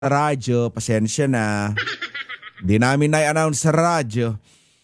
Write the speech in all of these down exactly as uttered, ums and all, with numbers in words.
radyo, pasensya na. Hindi namin na-announce sa radyo.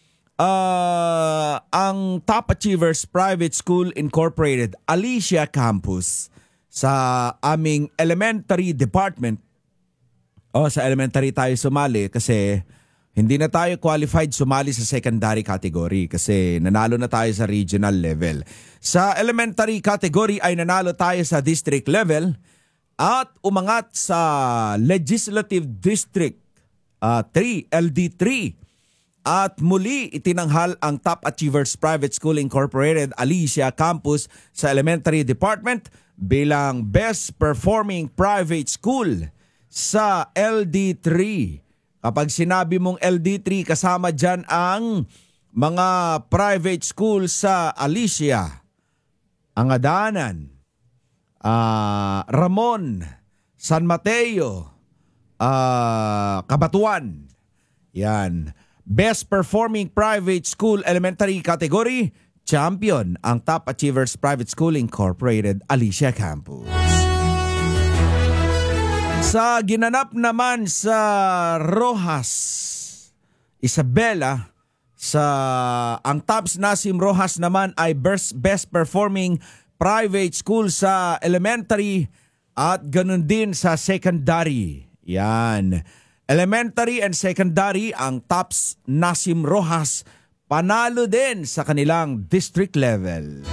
Uh, ang Top Achievers Private School Incorporated, Alicia Campus, sa aming elementary department. O, sa elementary tayo sumali kasi hindi na tayo qualified sumali sa secondary category kasi nanalo na tayo sa regional level. Sa elementary category ay nanalo tayo sa district level at umangat sa Legislative District uh, three, L D three. At muli itinanghal ang Top Achievers Private School Incorporated Alicia Campus sa Elementary Department bilang Best Performing Private School sa L D three. Kapag sinabi mong L D three, kasama dyan ang mga private school sa Alicia, Angadanan, uh, Ramon, San Mateo, uh, Cabatuan. Yan. Best Performing Private School Elementary Category, champion ang Top Achievers Private School Incorporated Alicia Campus. Sa ginanap naman sa Rojas, Isabela, sa ang Tops Nasim Rojas naman ay best, best Performing Private School sa elementary at ganun din sa secondary. Yan. Elementary and secondary, ang Tops Nasim Rojas panalo din sa kanilang district level.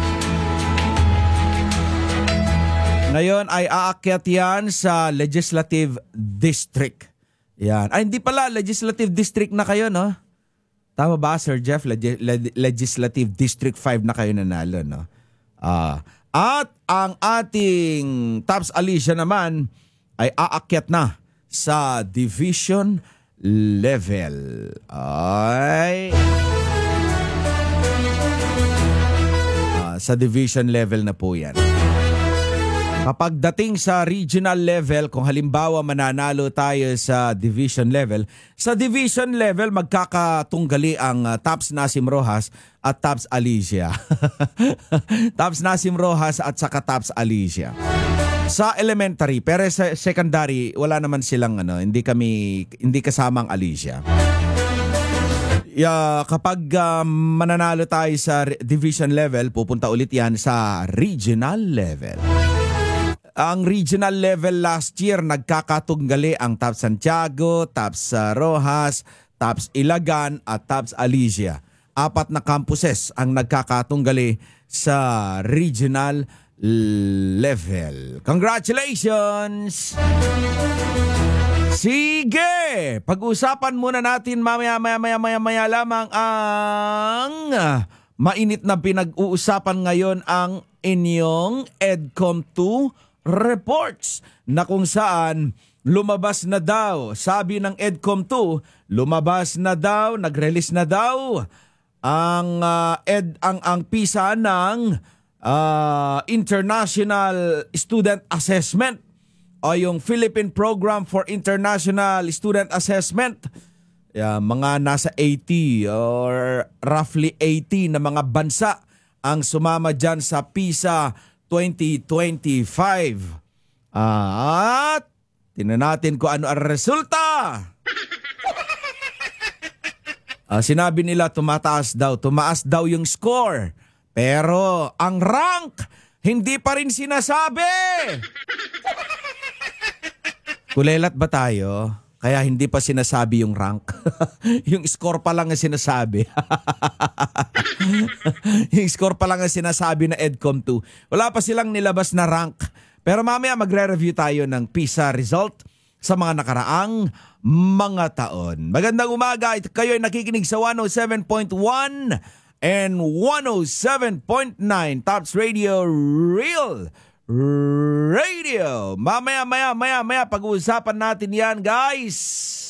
Ngayon ay aakyat yan sa Legislative District. Yan. Ay, hindi pala, Legislative District na kayo, no? Tama ba, Sir Jeff? Leg- Leg- Legislative District five na kayo nanalo, no? Uh, at ang ating Tops Alicia naman ay aakyat na sa division level. Ay. Uh, sa division level na po yan. Kapag dating sa regional level, kung halimbawa mananalo tayo sa division level, sa division level magkakatunggali ang uh, Tops Nasim Rojas at Tops Alicia. Tops Nasim Rojas at saka Tops Alicia. Sa elementary, pero sa secondary, wala naman silang ano, hindi kami hindi kasamang Alicia. Yeah, kapag uh, mananalo tayo sa division level, pupunta ulit yan sa regional level. Ang regional level last year, nagkakatunggali ang Tops Santiago, Tops uh, Rojas, Tops Ilagan at Tops Alicia. Apat na campuses ang nagkakatunggali sa regional level. Congratulations! Sige! Pag-usapan muna natin mamaya maya maya maya maya lamang ang mainit na pinag-uusapan ngayon ang inyong EDCOM two reports na kung saan lumabas na daw, sabi ng EDCOM two, lumabas na daw, nag-release na daw ang uh, ed ang ang PISA ng uh, International Student Assessment o yung Philippine Program for International Student Assessment. Yeah, mga nasa eighty or roughly eighty na mga bansa ang sumama dyan sa PISA twenty twenty-five. At tingnan natin kung ano ang resulta. Uh, sinabi nila tumataas daw, tumaas daw yung score. Pero ang rank, hindi pa rin sinasabi. Kulelat ba tayo? Kaya hindi pa sinasabi yung rank. Yung score pa lang ang sinasabi. Yung score pa lang ang sinasabi na EDCOM two. Wala pa silang nilabas na rank. Pero mamaya magre-review tayo ng PISA result sa mga nakaraang mga taon. Magandang umaga. Kayo ay nakikinig sa one oh seven point one and one oh seven point nine Tops Radio Real Radio. Mamaya, maya, maya, maya, pag-uusapan natin yan, guys.